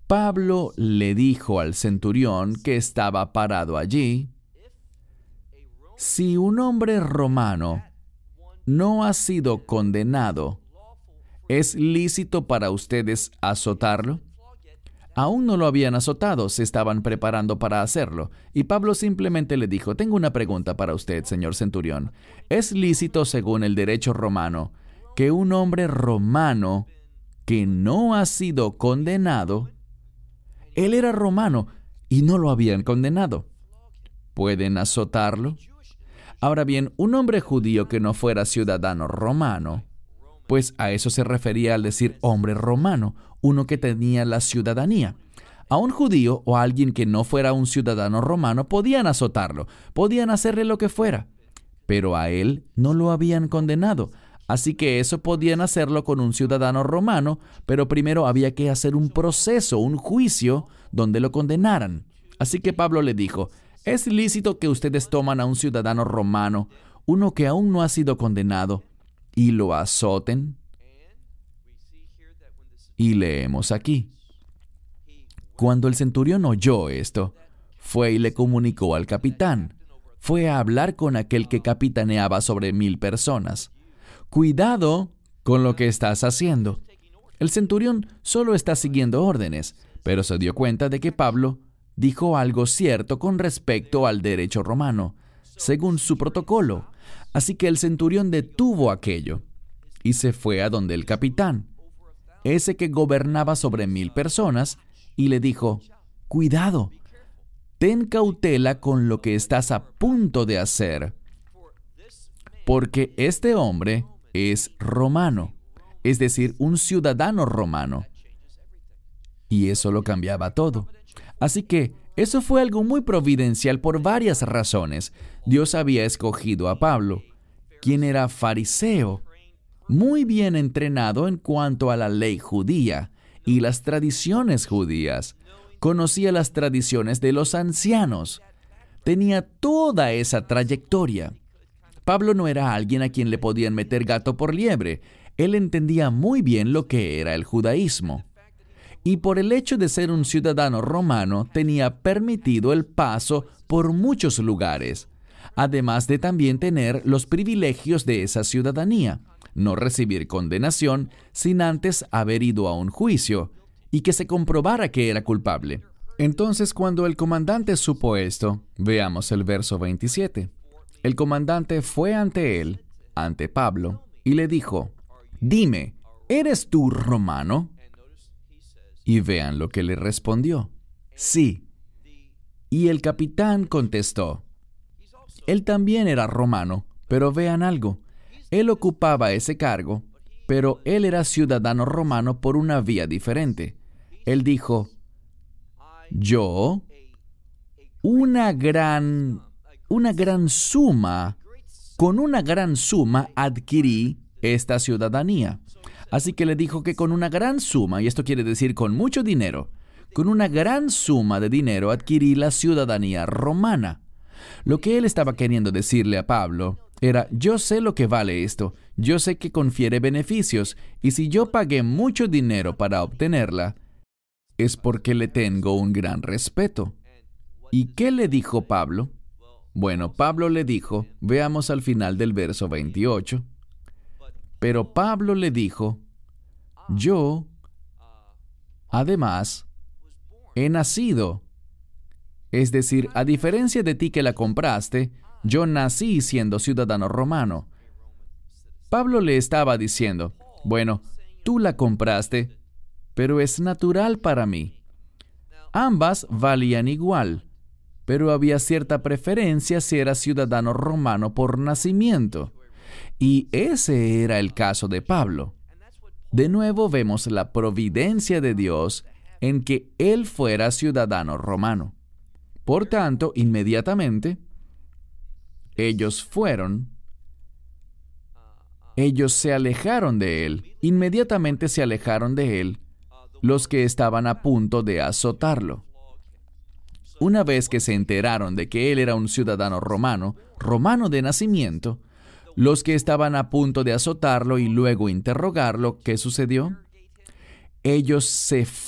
Pablo le dijo al centurión que estaba parado allí: si un hombre romano no ha sido condenado, ¿es lícito para ustedes azotarlo? Aún no lo habían azotado, se estaban preparando para hacerlo. Y Pablo simplemente le dijo: tengo una pregunta para usted, señor centurión. ¿Es lícito, según el derecho romano, que un hombre romano que no ha sido condenado, él era romano y no lo habían condenado, pueden azotarlo? Ahora bien, un hombre judío que no fuera ciudadano romano, pues a eso se refería al decir hombre romano, uno que tenía la ciudadanía. A un judío o a alguien que no fuera un ciudadano romano podían azotarlo, podían hacerle lo que fuera, pero a él no lo habían condenado. Así que eso podían hacerlo con un ciudadano romano, pero primero había que hacer un proceso, un juicio, donde lo condenaran. Así que Pablo le dijo: ¿es lícito que ustedes toman a un ciudadano romano, uno que aún no ha sido condenado, y lo azoten? Y leemos aquí: cuando el centurión oyó esto, fue y le comunicó al capitán. Fue a hablar con aquel que capitaneaba sobre 1000 personas. Cuidado con lo que estás haciendo. El centurión solo está siguiendo órdenes, pero se dio cuenta de que Pablo dijo algo cierto con respecto al derecho romano, según su protocolo. Así que el centurión detuvo aquello y se fue a donde el capitán, ese que gobernaba sobre 1000 personas, y le dijo: cuidado, ten cautela con lo que estás a punto de hacer, porque este hombre es romano, es decir, un ciudadano romano. Y eso lo cambiaba todo. Así que eso fue algo muy providencial por varias razones. Dios había escogido a Pablo, quien era fariseo, muy bien entrenado en cuanto a la ley judía y las tradiciones judías. Conocía las tradiciones de los ancianos. Tenía toda esa trayectoria. Pablo no era alguien a quien le podían meter gato por liebre. Él entendía muy bien lo que era el judaísmo. Y por el hecho de ser un ciudadano romano, tenía permitido el paso por muchos lugares, además de también tener los privilegios de esa ciudadanía: no recibir condenación sin antes haber ido a un juicio y que se comprobara que era culpable. Entonces, cuando el comandante supo esto, veamos el verso 27. El comandante fue ante él, ante Pablo, y le dijo: dime, ¿eres tú romano? Y vean lo que le respondió: sí. Y el capitán contestó: él también era romano, pero vean algo. Él ocupaba ese cargo, pero él era ciudadano romano por una vía diferente. Él dijo: yo, con una gran suma adquirí esta ciudadanía. Así que le dijo que con una gran suma, y esto quiere decir con mucho dinero, con una gran suma de dinero adquirí la ciudadanía romana. Lo que él estaba queriendo decirle a Pablo era: yo sé lo que vale esto, yo sé que confiere beneficios, y si yo pagué mucho dinero para obtenerla, es porque le tengo un gran respeto. ¿Y qué le dijo Pablo? Bueno, Pablo le dijo, veamos al final del verso 28, pero Pablo le dijo: yo, además, he nacido. Es decir, a diferencia de ti que la compraste, yo nací siendo ciudadano romano. Pablo le estaba diciendo: bueno, tú la compraste, pero es natural para mí. Ambas valían igual, pero había cierta preferencia si era ciudadano romano por nacimiento. Y ese era el caso de Pablo. De nuevo vemos la providencia de Dios en que él fuera ciudadano romano. Por tanto, inmediatamente, ellos se alejaron de él. Inmediatamente se alejaron de él los que estaban a punto de azotarlo. Una vez que se enteraron de que él era un ciudadano romano de nacimiento, los que estaban a punto de azotarlo y luego interrogarlo, ¿qué sucedió? Ellos se